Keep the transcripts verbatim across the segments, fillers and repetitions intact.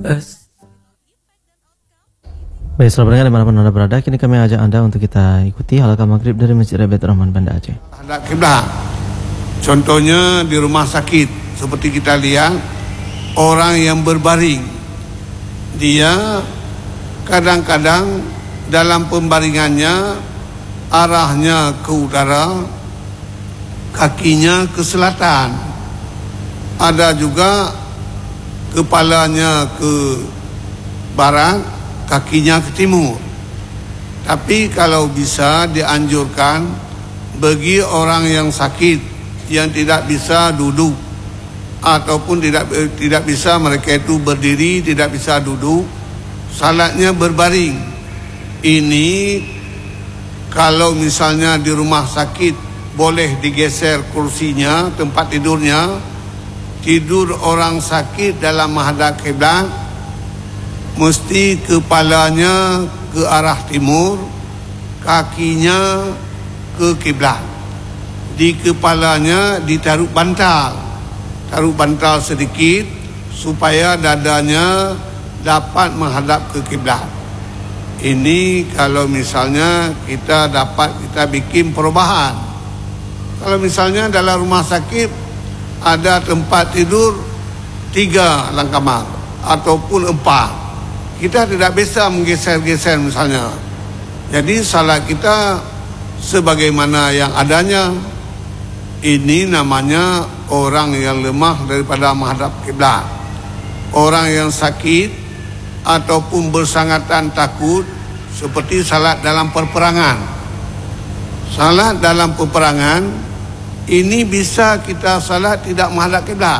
Baik, selamat pendengar dimanapun Anda berada. Kini kami ajak Anda untuk kita ikuti halaqah maghrib dari Masjid Rabiat Rahman, Banda Aceh. Hadap kiblat. Contohnya di rumah sakit, seperti kita lihat orang yang berbaring, dia kadang-kadang dalam pembaringannya arahnya ke utara, kakinya ke selatan, ada juga kepalanya ke barat, kakinya ke timur. Tapi kalau bisa dianjurkan bagi orang yang sakit, yang tidak bisa duduk ataupun tidak tidak bisa mereka itu berdiri, tidak bisa duduk, salatnya berbaring. Ini kalau misalnya di rumah sakit boleh digeser kursinya, tempat tidurnya, tidur orang sakit dalam menghadap kiblat, mesti kepalanya ke arah timur, kakinya ke kiblat. Di kepalanya ditaruh bantal, taruh bantal sedikit supaya dadanya dapat menghadap ke kiblat. Ini kalau misalnya kita dapat kita bikin perubahan. Kalau misalnya dalam rumah sakit ada tempat tidur tiga dalam kamar ataupun empat, kita tidak bisa menggeser-geser misalnya. Jadi salat kita sebagaimana yang adanya. Ini namanya orang yang lemah daripada menghadap kiblat. Orang yang sakit ataupun bersangatan takut, seperti salat dalam peperangan. Salat dalam peperangan ini bisa kita salat tidak menghadap kiblat.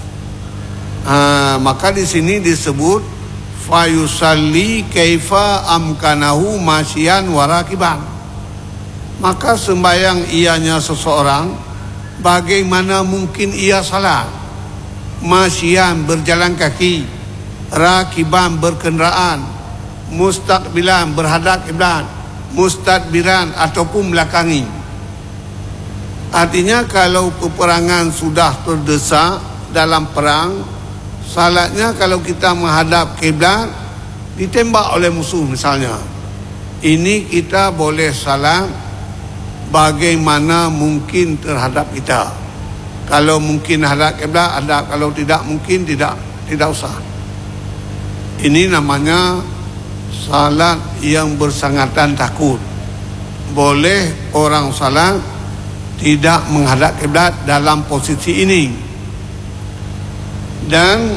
Ha, maka di sini disebut fayusalli kaifa amkanahu masyian warakiban. Maka sembahyang ianya seseorang bagaimana mungkin ia salat, masyian berjalan kaki, rakiban berkenderaan, mustaqbilan berhadap kiblat, mustadbiran ataupun belakangi. Artinya kalau peperangan sudah terdesak dalam perang, salatnya kalau kita menghadap kiblat, ditembak oleh musuh misalnya, ini kita boleh salat bagaimana mungkin terhadap kita. Kalau mungkin hadap kiblat ada, kalau tidak mungkin tidak tidak usah. Ini namanya salat yang bersangatan takut. Boleh orang salat tidak menghadap kiblat dalam posisi ini. Dan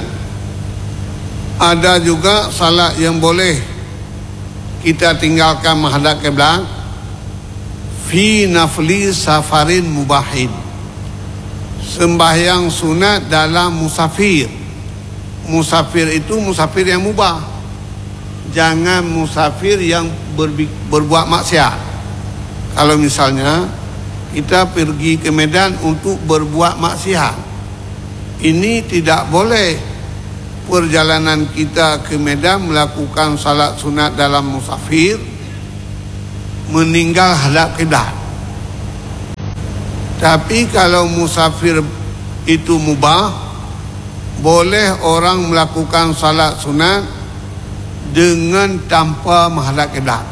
ada juga salat yang boleh kita tinggalkan menghadap kiblat fi nafli safarin mubahin, sembahyang sunat dalam musafir. Musafir itu musafir yang mubah, jangan musafir yang berbi- berbuat maksiat. Kalau misalnya kita pergi ke Medan untuk berbuat maksiat, ini tidak boleh. Perjalanan kita ke Medan melakukan salat sunat dalam musafir, meninggal hadap kiblat. Tapi kalau musafir itu mubah, boleh orang melakukan salat sunat dengan tanpa menghadap kiblat.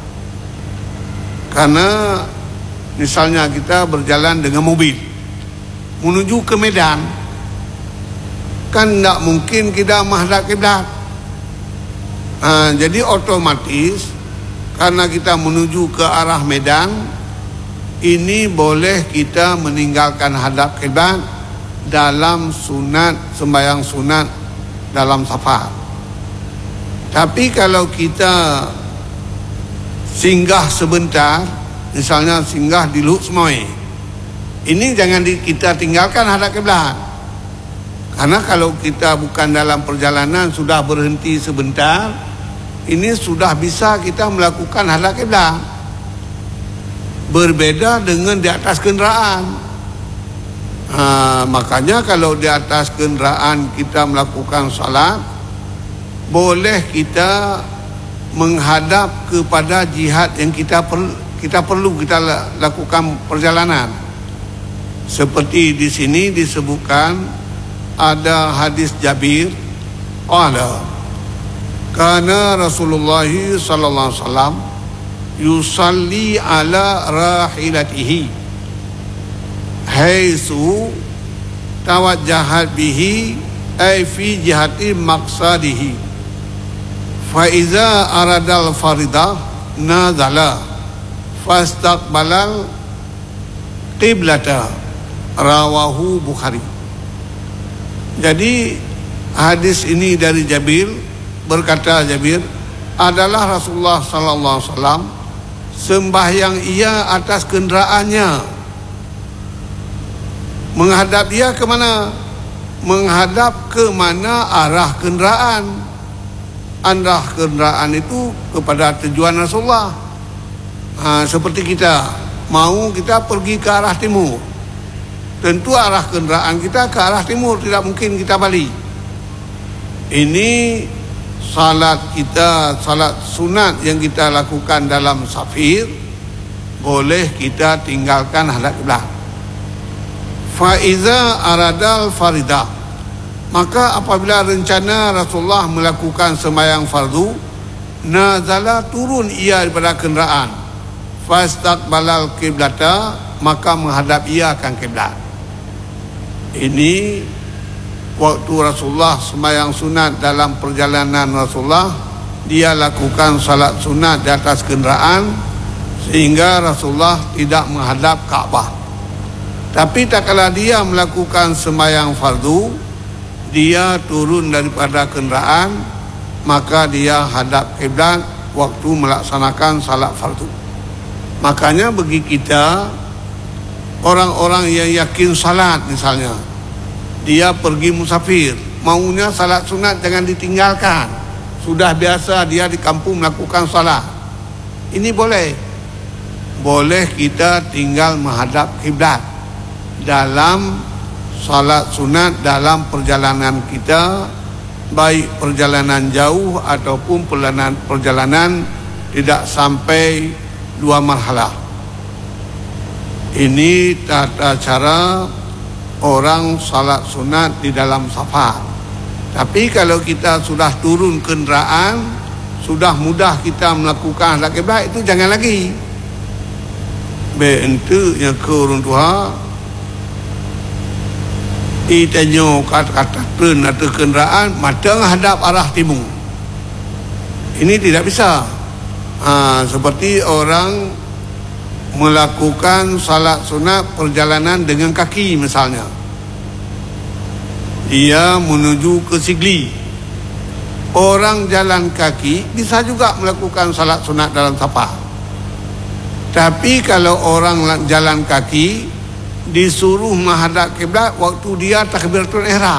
Karena misalnya kita berjalan dengan mobil menuju ke Medan, kan tidak mungkin kita menghadap kiblat. Ha, jadi otomatis karena kita menuju ke arah Medan, ini boleh kita meninggalkan hadap kiblat dalam sunat, sembahyang sunat dalam safar. Tapi kalau kita singgah sebentar, misalnya singgah di Luk Semoy, ini jangan di, kita tinggalkan hadap kiblat. Karena kalau kita bukan dalam perjalanan, sudah berhenti sebentar, ini sudah bisa kita melakukan hadap kiblat. Berbeda dengan di atas kenderaan. Ha, makanya kalau di atas kenderaan kita melakukan salat, boleh kita menghadap kepada jihad yang kita perlu, kita perlu kita lakukan perjalanan. Seperti di sini disebutkan ada hadis Jabir, qala Karena Rasulullah sallallahu alaihi wasallam yusalli ala rahilatihi haitsu tawajjahat bihi ay fi jihati maqsadihi fa iza aradal faridah nazala fastaqbalal qiblata, rawahu Bukhari. Jadi hadis ini dari Jabir, berkata Jabir, adalah Rasulullah sallallahu alaihi wasallam sembahyang ia atas kenderaannya. Menghadap dia ke mana? Menghadap ke mana arah kenderaan. Arah kenderaan itu kepada tujuan Rasulullah. Ha, seperti kita mau kita pergi ke arah timur, tentu arah kenderaan kita ke arah timur, tidak mungkin kita balik. Ini salat kita, salat sunat yang kita lakukan dalam safir, boleh kita tinggalkan hadap kiblat. Fa iza aradal faridah, maka apabila rencana Rasulullah melakukan sembahyang fardu, nazala, turun ia daripada kenderaan, fastaqbalal qiblata, maka menghadap ia akan kiblat. Ini waktu Rasulullah sembahyang sunat dalam perjalanan Rasulullah, dia lakukan salat sunat di atas kenderaan sehingga Rasulullah tidak menghadap Kaabah. Tapi tak kala dia melakukan sembahyang fardu, dia turun daripada kenderaan, maka dia hadap kiblat waktu melaksanakan salat fardu. Makanya bagi kita, orang-orang yang yakin salat misalnya, dia pergi musafir, maunya salat sunat jangan ditinggalkan. Sudah biasa dia di kampung melakukan salat. Ini boleh. Boleh kita tinggal menghadap kiblat dalam salat sunat dalam perjalanan kita, baik perjalanan jauh ataupun perjalanan, perjalanan tidak sampai dua marhalah. Ini tata cara orang salat sunat di dalam safar. Tapi kalau kita sudah turun kenderaan, sudah mudah kita melakukan hadap kiblat, itu jangan lagi. Bentuk yang ke orang tua ditanya kata-kata tren atau kenderaan, mata hadap arah timur. Ini tidak bisa. Ha, seperti orang melakukan salat sunat perjalanan dengan kaki misalnya, dia menuju ke Sigli. Orang jalan kaki bisa juga melakukan salat sunat dalam safar. Tapi kalau orang jalan kaki disuruh menghadap kiblat waktu dia takbiratul ihram,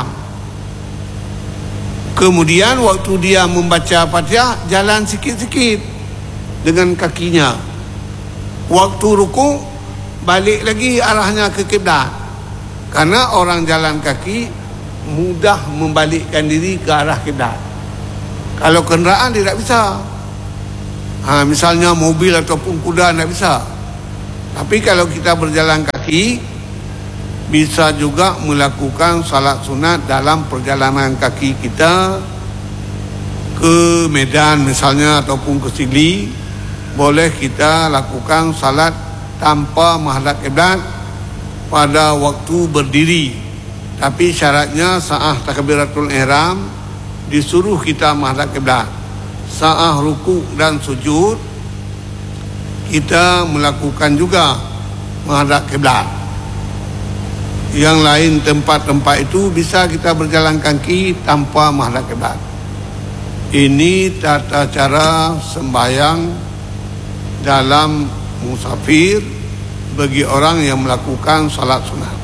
kemudian waktu dia membaca Fatihah jalan sikit-sikit dengan kakinya, waktu ruku balik lagi arahnya ke kiblat. Karena orang jalan kaki mudah membalikkan diri ke arah kiblat. Kalau kenderaan tidak bisa. Ha, misalnya mobil ataupun kuda tidak bisa. Tapi kalau kita berjalan kaki, bisa juga melakukan salat sunat dalam perjalanan kaki kita ke Medan misalnya ataupun ke Sigli. Boleh kita lakukan salat tanpa menghadap kiblat pada waktu berdiri. Tapi syaratnya sa'ah takbiratul ihram disuruh kita menghadap kiblat. Sa'ah ruku dan sujud kita melakukan juga menghadap kiblat. Yang lain tempat-tempat itu bisa kita berjalan kaki tanpa menghadap kiblat. Ini tata cara sembahyang dalam musafir bagi orang yang melakukan salat sunat.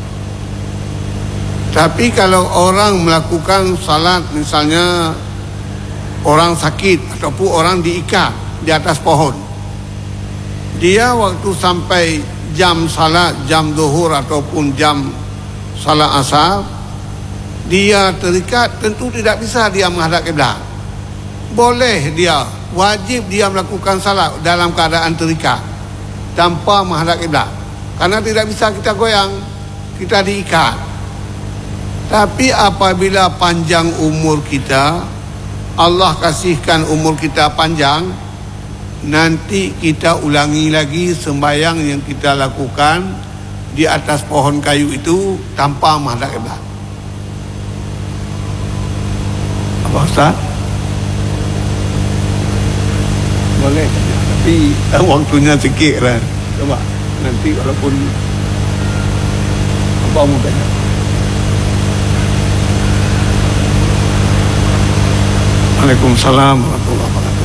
Tapi kalau orang melakukan salat, misalnya orang sakit ataupun orang diikat di atas pohon, dia waktu sampai jam salat, jam zuhur ataupun jam salat asar, dia terikat, tentu tidak bisa dia menghadap kiblat. Boleh dia, wajib dia melakukan salat dalam keadaan terikat tanpa menghadap kiblat, karena tidak bisa kita goyang, kita diikat. Tapi apabila panjang umur kita, Allah kasihkan umur kita panjang, nanti kita ulangi lagi sembahyang yang kita lakukan di atas pohon kayu itu tanpa menghadap kiblat. Apa Ustaz? Boleh, tapi waktunya sikit lah. Coba nanti walaupun apa mau tanya. Waalaikumsalam warahmatullahi wabarakatuh.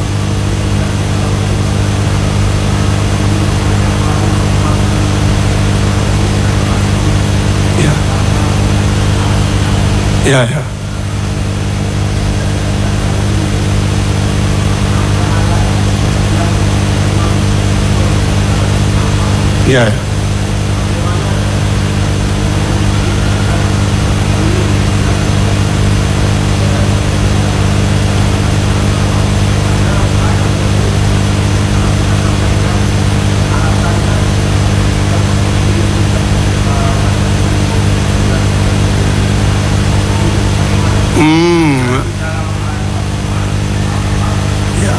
Ya. Ya, ya. Ya, ya. Hmm. Ya.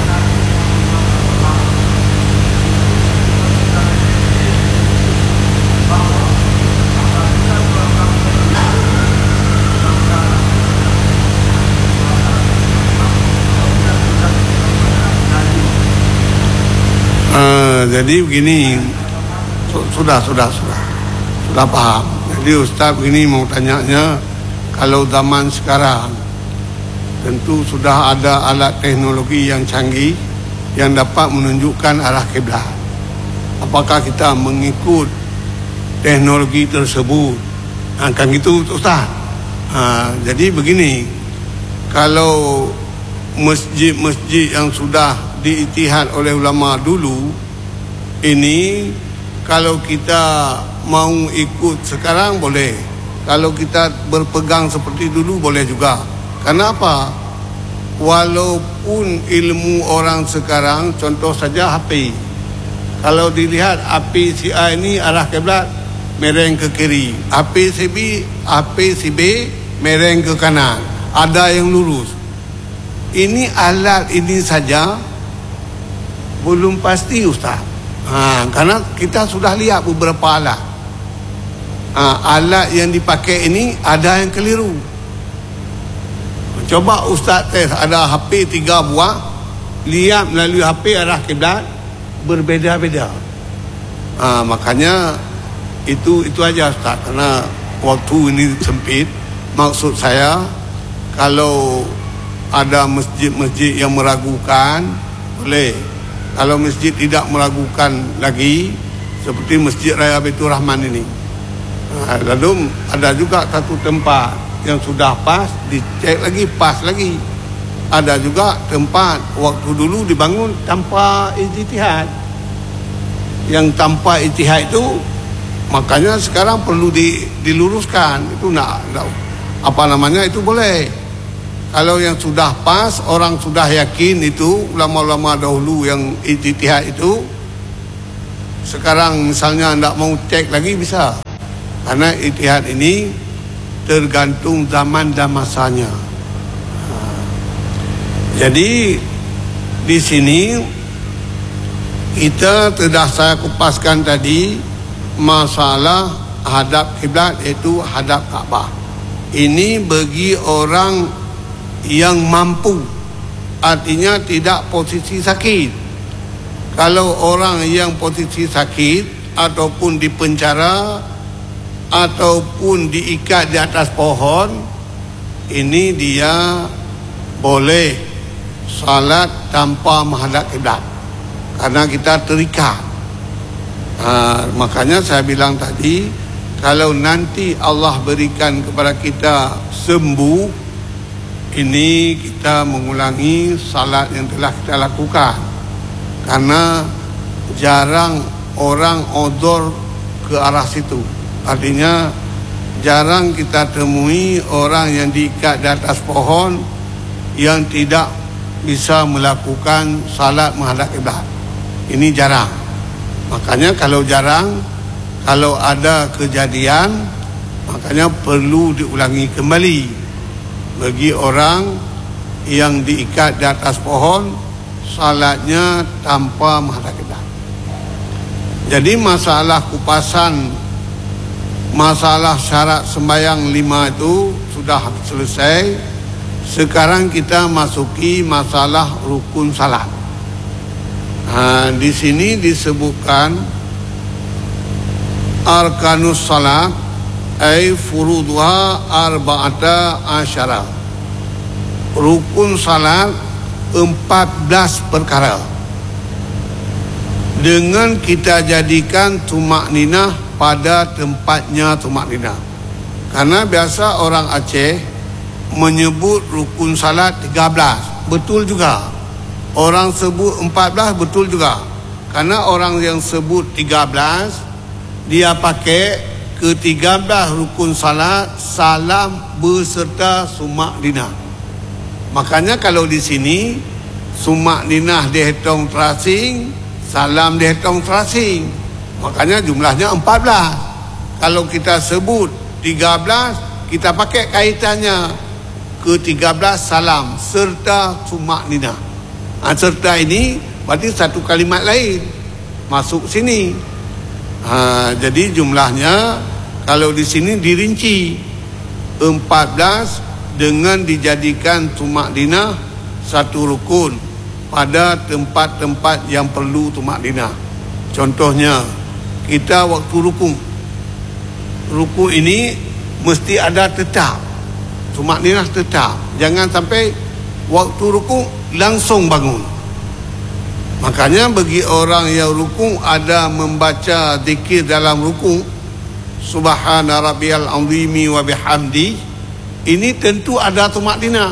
Uh, jadi begini, sudah sudah sudah sudah paham. Jadi Ustaz begini mau tanyanya, kalau zaman sekarang tentu sudah ada alat teknologi yang canggih yang dapat menunjukkan arah kiblat. Apakah kita mengikut teknologi tersebut? Ha, kan gitu Ustaz. Ha, jadi begini, kalau masjid-masjid yang sudah diijtihad oleh ulama dulu ini, kalau kita mau ikut sekarang boleh, kalau kita berpegang seperti dulu boleh juga. Kenapa? Walaupun ilmu orang sekarang, contoh saja H P, kalau dilihat H P si A ini arah kiblat mereng ke kiri, H P si B, H P si B mereng ke kanan, ada yang lurus. Ini alat ini saja belum pasti Ustaz. Ha, karena kita sudah lihat beberapa alat. Ha, alat yang dipakai ini ada yang keliru. Coba Ustaz tes, ada H P tiga buah, lihat melalui H P arah kiblat berbeza-beza. Ha, makanya itu itu aja Ustaz, karena waktu ini sempit. Maksud saya, kalau ada masjid-masjid yang meragukan, boleh. Kalau masjid tidak meragukan lagi, seperti Masjid Raya Baitur Rahman ini. Ha, lalu ada juga satu tempat yang sudah pas, dicek lagi, pas lagi. Ada juga tempat waktu dulu dibangun tanpa ijtihad. Yang tanpa ijtihad itu, makanya sekarang perlu di, diluruskan. Itu nak, nak apa namanya, itu boleh. Kalau yang sudah pas, orang sudah yakin itu, ulama-ulama dahulu yang ijtihad itu, sekarang misalnya tidak mau cek lagi bisa. Karena ijtihad ini tergantung zaman dan masanya. Jadi di sini kita telah saya kupaskan tadi masalah hadap kiblat, iaitu hadap Kaabah. Ini bagi orang yang mampu, artinya tidak posisi sakit. Kalau orang yang posisi sakit ataupun di penjara ataupun diikat di atas pohon, ini dia boleh salat tanpa menghadap kiblat karena kita terikat. Ha, makanya saya bilang tadi, kalau nanti Allah berikan kepada kita sembuh, ini kita mengulangi salat yang telah kita lakukan. Karena jarang orang odor ke arah situ. Artinya jarang kita temui orang yang diikat di atas pohon yang tidak bisa melakukan salat menghadap kiblat. Ini jarang. Makanya kalau jarang, kalau ada kejadian, makanya perlu diulangi kembali bagi orang yang diikat di atas pohon, salatnya tanpa menghadap kiblat. Jadi masalah kupasan, masalah syarat sembahyang lima itu sudah selesai. Sekarang kita masuki masalah rukun salat. Ha, di sini disebutkan arkanus salat ay furuduha arba'ata asyara. Rukun salat empat belas perkara. Dengan kita jadikan tumakninah pada tempatnya tumakninah. Karena biasa orang Aceh menyebut rukun salat tiga belas, betul juga. Orang sebut empat belas, betul juga. Karena orang yang sebut tiga belas, dia pakai ke tiga belas rukun salat salam beserta sumak dinah. Makanya kalau di sini sumak dinah dihitung terasing, salam dihitung terasing. Makanya jumlahnya empat belas. Kalau kita sebut tiga belas, kita pakai kaitannya ke tiga belas salam serta sumak dinah. Ha, serta ini berarti satu kalimat lain masuk sini. Ha, jadi jumlahnya kalau di sini dirinci empat belas dengan dijadikan tumak dinah satu rukun pada tempat-tempat yang perlu tumak dinah. Contohnya kita waktu rukun, rukun ini mesti ada tetap, tumak dinah tetap. Jangan sampai waktu rukun langsung bangun. Makanya bagi orang yang rukun ada membaca zikir dalam rukun, subhana rabbiyal azimi wa bihamdi, ini tentu ada tumakninah.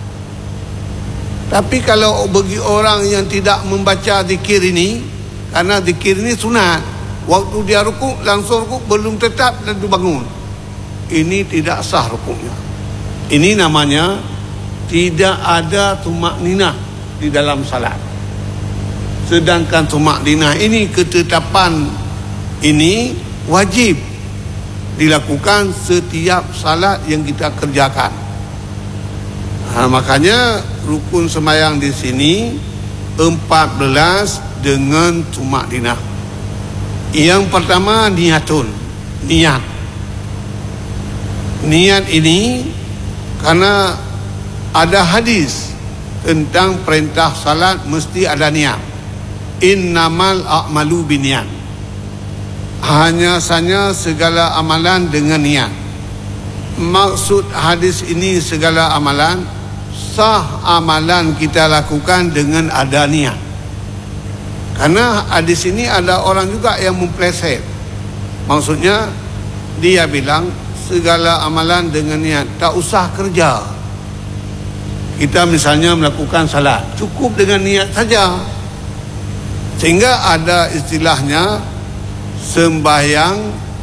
Tapi kalau bagi orang yang tidak membaca zikir ini, karena zikir ini sunat, waktu dia rukun langsung rukun belum tetap dan bangun, ini tidak sah rukunnya. Ini namanya tidak ada tumakninah di dalam salat. Sedangkan tumakninah ini, ketetapan ini wajib dilakukan setiap salat yang kita kerjakan. Ha, makanya rukun sembahyang di sini empat belas dengan tumakninah. Yang pertama niatun, niat. Niat ini karena ada hadis tentang perintah salat mesti ada niat. Innamal a'malu binniat. Hanya saja segala amalan dengan niat. Maksud hadis ini segala amalan, sah amalan kita lakukan dengan ada niat. Karena hadis ini ada orang juga yang mempleset. Maksudnya dia bilang segala amalan dengan niat, tak usah kerja. Kita misalnya melakukan salat, cukup dengan niat saja. Sehingga ada istilahnya sembahyang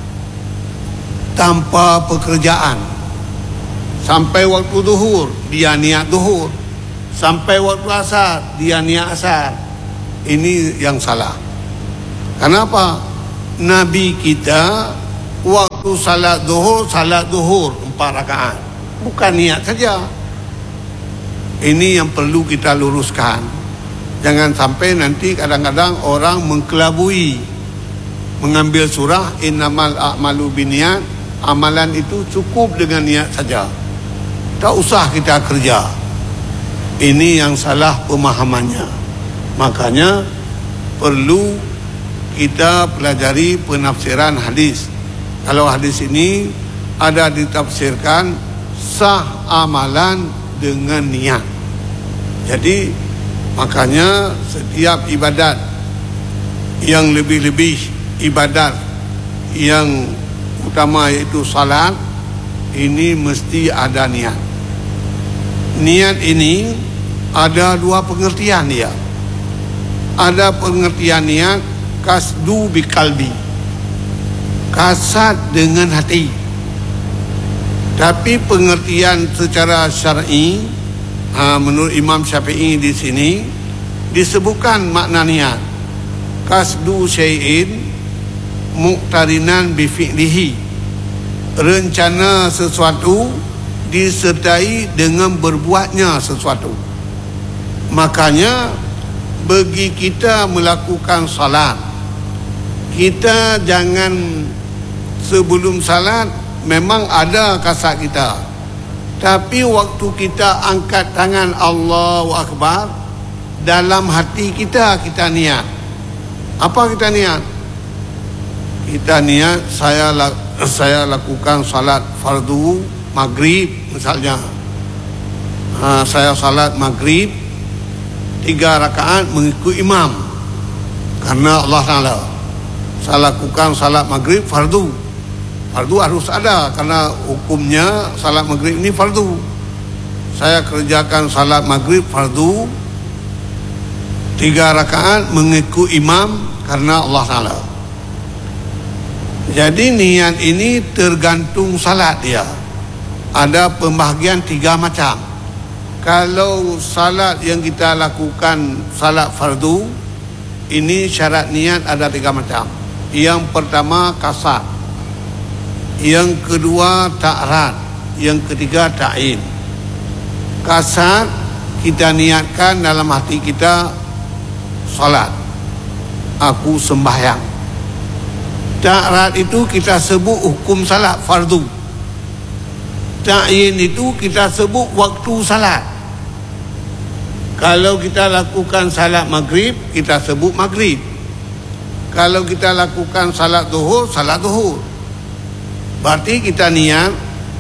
tanpa pekerjaan. Sampai waktu duhur dia niat duhur, sampai waktu asar dia niat asar. Ini yang salah. Kenapa? Nabi kita waktu salat duhur, salat duhur empat rakaat, bukan niat saja. Ini yang perlu kita luruskan. Jangan sampai nanti kadang-kadang orang mengkelabui, mengambil surah innamal a'malu binniat, amalan itu cukup dengan niat saja, tak usah kita kerja. Ini yang salah pemahamannya. Makanya perlu kita pelajari penafsiran hadis. Kalau hadis ini ada ditafsirkan sah amalan dengan niat. Jadi makanya setiap ibadat yang lebih-lebih ibadat yang utama yaitu salat, ini mesti ada niat. Niat ini ada dua pengertian dia. Ada pengertian niat kasdu biqalbi, kasad dengan hati. Tapi pengertian secara syar'i, ha, menurut Imam Syafi'i di sini disebutkan makna niat kasdu syai'in muqtarinan bi fi'lihi, rencana sesuatu disertai dengan berbuatnya sesuatu. Makanya bagi kita melakukan salat, kita jangan sebelum salat memang ada kasat kita, tapi waktu kita angkat tangan Allahu Akbar, dalam hati kita kita niat. Apa kita niat? Kita niat saya saya lakukan salat fardu maghrib misalnya. Ha, saya salat maghrib tiga rakaat mengikut imam karena Allah Taala. Saya lakukan salat maghrib fardu. Fardu harus ada karena hukumnya salat maghrib ini fardu. Saya kerjakan salat maghrib fardu tiga rakaat mengikut imam karena Allah Taala. Jadi niat ini tergantung salat dia. Ada pembahagian tiga macam. Kalau salat yang kita lakukan salat fardu, ini syarat niat ada tiga macam. Yang pertama kasat, yang kedua ta'rad, yang ketiga ta'in. Kasat kita niatkan dalam hati kita salat, aku sembahyang. Ta'rad itu kita sebut hukum salat fardu. Ta'in itu kita sebut waktu salat. Kalau kita lakukan salat maghrib, kita sebut maghrib. Kalau kita lakukan salat zuhur, salat zuhur. Berarti kita niat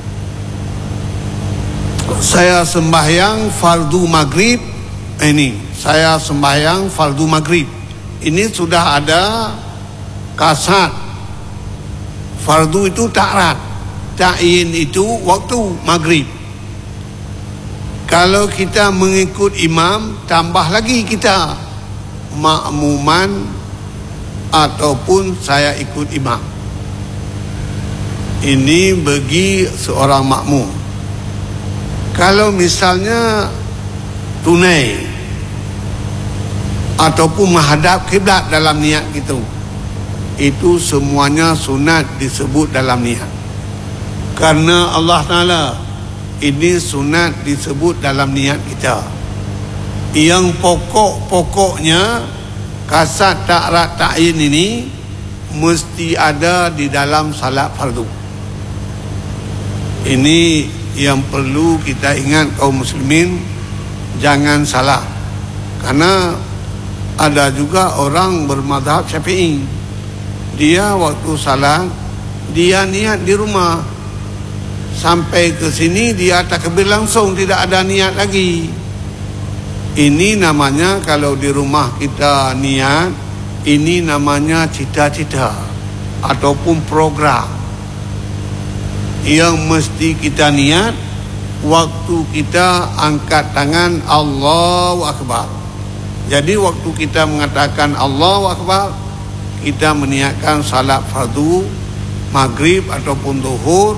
saya sembahyang fardu maghrib. Ini saya sembahyang fardu maghrib. Ini sudah ada kasat. Fardu itu ta'rad, ta'in itu waktu maghrib. Kalau kita mengikut imam, tambah lagi kita makmuman ataupun saya ikut imam. Ini bagi seorang makmum. Kalau misalnya tunai ataupun menghadap kiblat dalam niat gitu, itu semuanya sunat disebut dalam niat. Karena Allah Ta'ala, ini sunat disebut dalam niat kita. Yang pokok-pokoknya kasat ta'rad ta'in ini mesti ada di dalam salat fardu. Ini yang perlu kita ingat kaum muslimin, jangan salah. Karena ada juga orang bermadhab Syafi'i, dia waktu salat dia niat di rumah, sampai ke sini dia takbir langsung, tidak ada niat lagi. Ini namanya kalau di rumah kita niat, ini namanya cita-cita ataupun program yang mesti kita niat waktu kita angkat tangan Allahu Akbar. Jadi waktu kita mengatakan Allahu Akbar, kita meniatkan salat fardu maghrib ataupun zuhur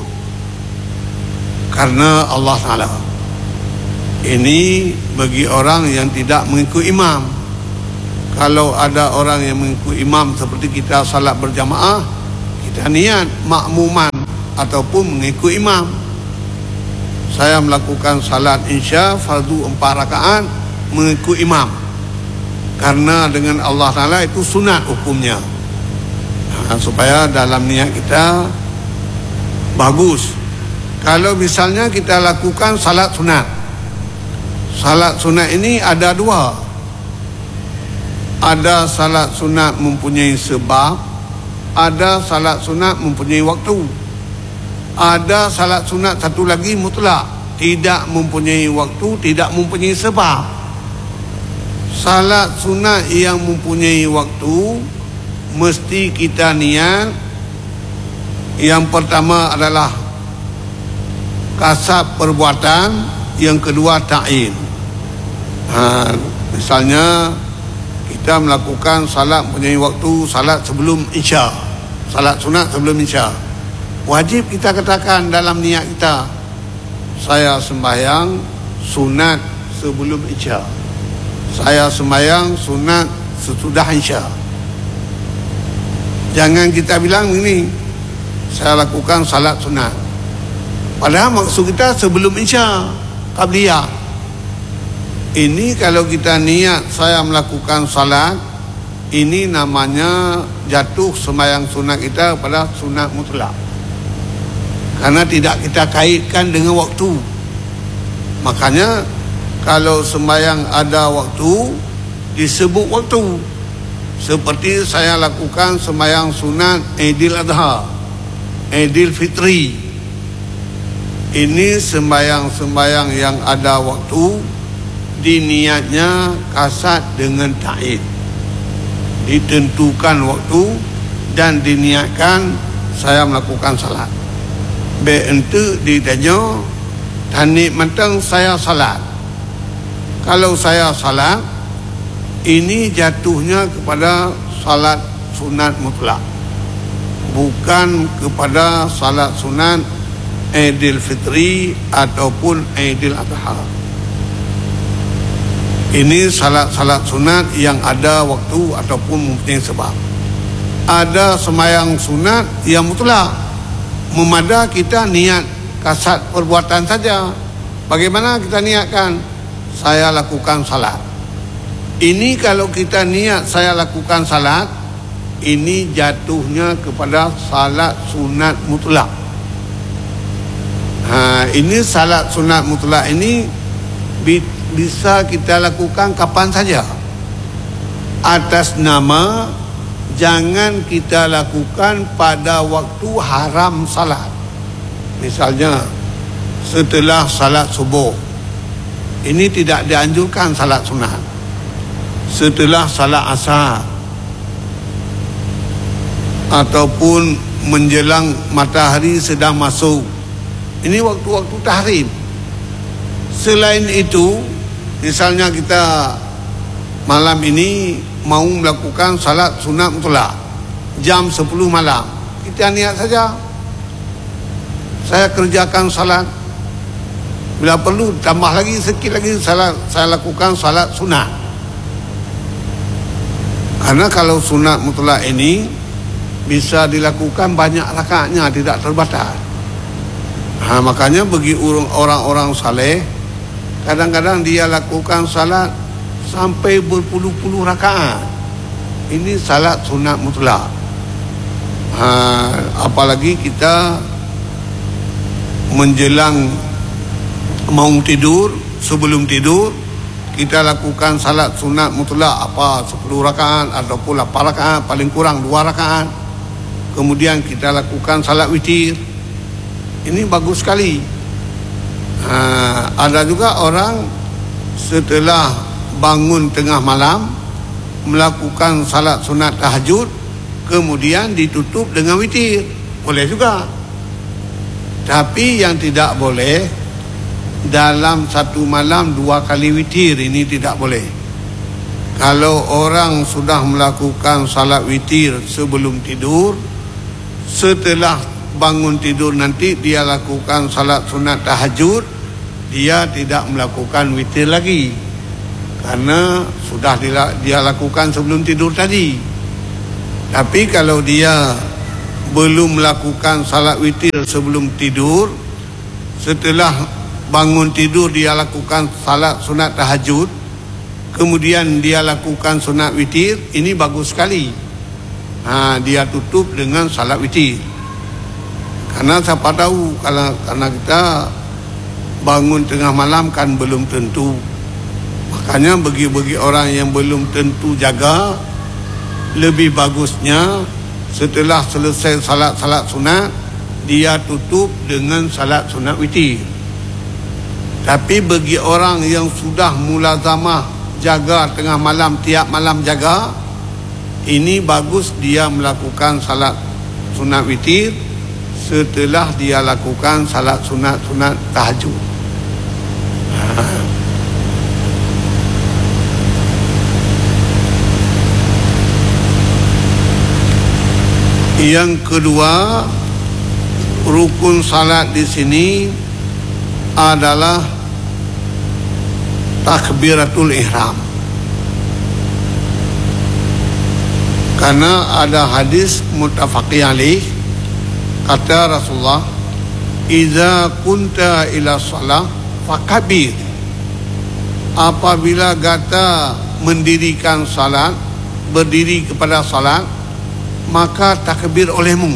karena Allah Ta'ala. Ini bagi orang yang tidak mengikut imam. Kalau ada orang yang mengikut imam seperti kita salat berjamaah, kita niat makmuman ataupun mengikut imam. Saya melakukan salat isya fardu empat rakaat mengikut imam karena dengan Allah Ta'ala itu sunat hukumnya. Nah, supaya dalam niat kita bagus. Kalau misalnya kita lakukan salat sunat, salat sunat ini ada dua. Ada salat sunat mempunyai sebab, ada salat sunat mempunyai waktu. Ada salat sunat satu lagi mutlak, tidak mempunyai waktu, tidak mempunyai sebab. Salat sunat yang mempunyai waktu mesti kita niat. Yang pertama adalah kasab perbuatan, yang kedua ta'in. Ha, misalnya kita melakukan salat mempunyai waktu, salat sebelum isya, salat sunat sebelum isya, wajib kita katakan dalam niat kita, saya sembahyang sunat sebelum isya, saya sembahyang sunat sesudah isya. Jangan kita bilang ini saya lakukan salat sunat, Padahal maksud kita sebelum Isya Qabliyah. Ini kalau kita niat saya melakukan salat, ini namanya jatuh sembahyang sunat kita pada sunat mutlak, karena tidak kita kaitkan dengan waktu. Makanya kalau sembahyang ada waktu, disebut waktu. Seperti saya lakukan sembahyang sunat Aidil Adha, Aidil Fitri. Ini sembahyang-sembahyang yang ada waktu, diniatnya kasat dengan ta'id, ditentukan waktu dan diniatkan saya melakukan salat. Be ente ditanya tanik mentang saya salat. Kalau saya salat, ini jatuhnya kepada salat sunat mutlak, bukan kepada salat sunat Aidil Fitri ataupun Aidil Adha. Ini salat-salat sunat yang ada waktu ataupun mempunyai sebab. Ada sembahyang sunat yang mutlak, memada kita niat kasat perbuatan saja. Bagaimana kita niatkan? Saya lakukan salat. Ini kalau kita niat saya lakukan salat, ini jatuhnya kepada salat sunat mutlak. Ha, ini salat sunat mutlak ini bi, bisa kita lakukan kapan saja, atas nama jangan kita lakukan pada waktu haram salat. Misalnya setelah salat subuh, ini tidak dianjurkan salat sunat. Setelah salat asar ataupun menjelang matahari sedang masuk, ini waktu-waktu tahrim. Selain itu, misalnya kita malam ini mau melakukan salat sunat mutlak jam sepuluh malam, kita niat saja saya kerjakan salat. Bila perlu tambah lagi sikit lagi salat, saya lakukan salat sunat. Karena kalau sunat mutlak ini bisa dilakukan banyak rakaatnya, tidak terbatas. Ha, makanya bagi orang-orang saleh, kadang-kadang dia lakukan salat sampai berpuluh-puluh rakaat. Ini salat sunat mutlak. Ha, apalagi kita menjelang mau tidur, sebelum tidur kita lakukan salat sunat mutlak apa sepuluh rakaat ataupun lapan rakaat, paling kurang dua rakaat. Kemudian kita lakukan salat witir. Ini bagus sekali. Ha, ada juga orang setelah bangun tengah malam melakukan salat sunat tahajud, kemudian ditutup dengan witir. Boleh juga. Tapi yang tidak boleh dalam satu malam dua kali witir, ini tidak boleh. Kalau orang sudah melakukan salat witir sebelum tidur, setelah bangun tidur nanti dia lakukan salat sunat tahajud, dia tidak melakukan witir lagi, karena sudah dia, dia lakukan sebelum tidur tadi. Tapi kalau dia belum melakukan salat witir sebelum tidur, setelah bangun tidur dia lakukan salat sunat tahajud, kemudian dia lakukan sunat witir, ini bagus sekali. Ha, dia tutup dengan salat witir. Karena siapa tahu, kalau karena kita bangun tengah malam kan belum tentu. Makanya bagi-bagi orang yang belum tentu jaga, lebih bagusnya setelah selesai salat-salat sunat, dia tutup dengan salat sunat witir. Tapi bagi orang yang sudah mulazamah jaga tengah malam, tiap malam jaga, ini bagus dia melakukan salat sunat witir setelah dia lakukan salat sunat-sunat tahajud. Yang kedua, rukun salat di sini adalah takbiratul ihram. Karena ada hadis muttafaqi alaih, kata Rasulullah, Iza kunta ila salah fakabir. Apabila kata mendirikan salat, berdiri kepada salat, maka takbir olehmu.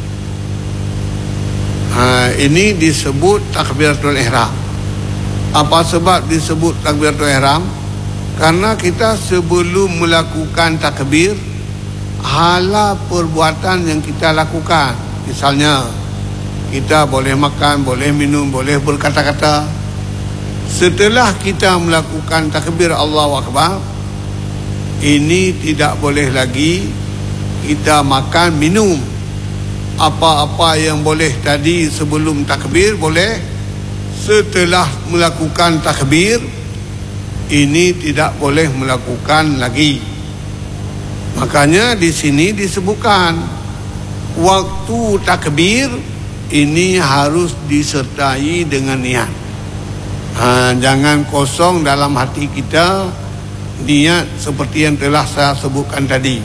Ha, ini disebut takbiratul ihram. Apa sebab disebut takbiratul ihram? Karena kita sebelum melakukan takbir, hala perbuatan yang kita lakukan. Misalnya, kita boleh makan, boleh minum, boleh berkata-kata. Setelah kita melakukan takbir Allahu Akbar, ini tidak boleh lagi kita makan, minum. Apa-apa yang boleh tadi sebelum takbir boleh. Setelah melakukan takbir, ini tidak boleh melakukan lagi. Makanya di sini disebutkan waktu takbir ini harus disertai dengan niat. Ha, jangan kosong dalam hati kita niat seperti yang telah saya sebutkan tadi.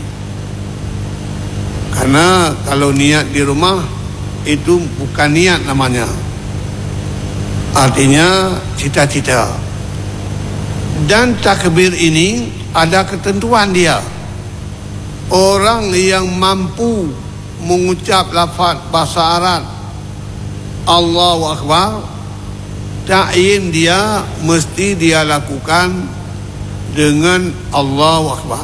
Karena kalau niat di rumah itu bukan niat namanya. Artinya cita-cita. Dan takbir ini ada ketentuan dia. Orang yang mampu mengucap lafaz bahasa Arab Allahu Akbar, ta'yin dia mesti dia lakukan dengan Allahu Akbar.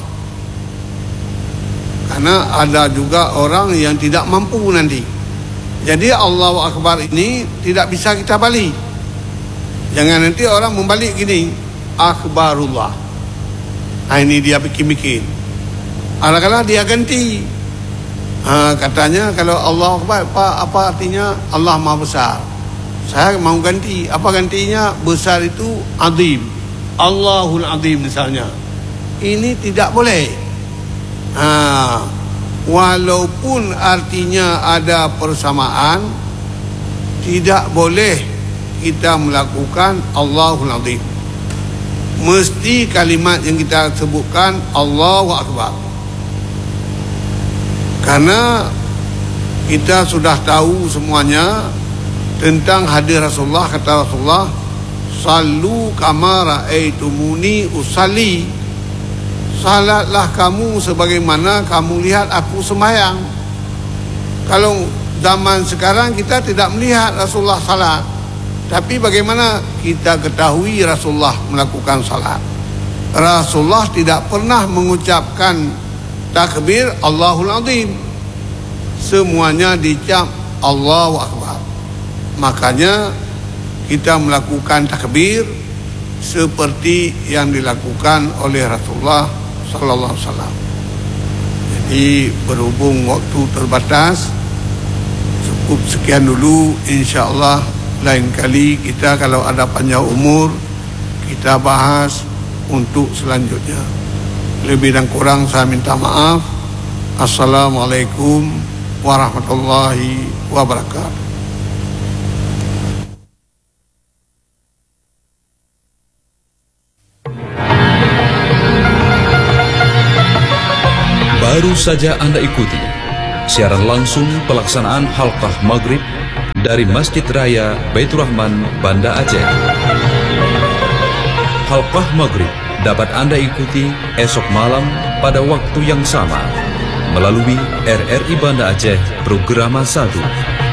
Karena ada juga orang yang tidak mampu nanti. Jadi Allahu Akbar ini tidak bisa kita balik. Jangan nanti orang membalik gini, Akbarullah. Nah, ini dia bikin-bikin. Kadang-kadang dia ganti. Ha, katanya kalau Allahu Akbar apa, apa artinya? Allah Maha Besar. Saya mau ganti. Apa gantinya? Besar itu azim. Allahul azim misalnya. Ini tidak boleh. Ha, walaupun artinya ada persamaan, tidak boleh kita melakukan Allahul azim. Mesti kalimat yang kita sebutkan Allahu Akbar. Karena kita sudah tahu semuanya tentang hadis Rasulullah. Kata Rasulullah, sallu kama ra'aitumuni usalli. Salatlah kamu sebagaimana kamu lihat aku sembahyang. Kalau zaman sekarang kita tidak melihat Rasulullah salat, tapi bagaimana kita ketahui Rasulullah melakukan salat? Rasulullah tidak pernah mengucapkan takbir Allahul Azim. Semuanya dicap Allahu Akbar. Makanya kita melakukan takbir seperti yang dilakukan oleh Rasulullah sallallahu alaihi wasallam. Jadi berhubung waktu terbatas, cukup sekian dulu. Insya-Allah lain kali kita kalau ada panjang umur kita bahas untuk selanjutnya. Lebih dan kurang saya minta maaf. Assalamualaikum warahmatullahi wabarakatuh. Baru saja Anda ikuti siaran langsung pelaksanaan halqah maghrib dari Masjid Raya Baitur Rahman, Banda Aceh. Halqah maghrib dapat Anda ikuti esok malam pada waktu yang sama melalui R R I Banda Aceh Programa satu.